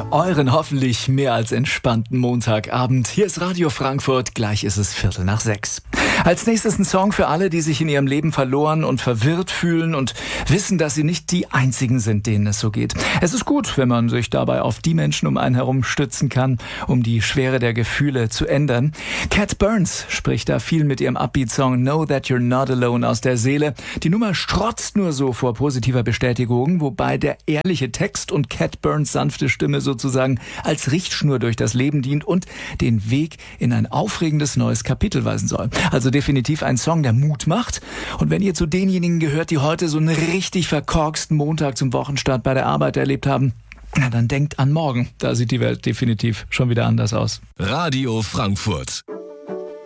euren hoffentlich mehr als entspannten Montagabend. Hier ist Radio Frankfurt, gleich ist es 5:45. Als nächstes ein Song für alle, die sich in ihrem Leben verloren und verwirrt fühlen und wissen, dass sie nicht die Einzigen sind, denen es so geht. Es ist gut, wenn man sich dabei auf die Menschen um einen herum stützen kann, um die Schwere der Gefühle zu ändern. Cat Burns spricht da viel mit ihrem Upbeat-Song Know That You're Not Alone aus der Seele. Die Nummer strotzt nur so vor positiver Bestätigung, wobei der ehrliche Text und Cat Burns sanfte Stimme sozusagen als Richtschnur durch das Leben dient und den Weg in ein aufregendes neues Kapitel weisen soll. Also definitiv ein Song, der Mut macht. Und wenn ihr zu denjenigen gehört, die heute so einen richtig verkorksten Montag zum Wochenstart bei der Arbeit erlebt haben, na dann denkt an morgen. Da sieht die Welt definitiv schon wieder anders aus. Radio Frankfurt.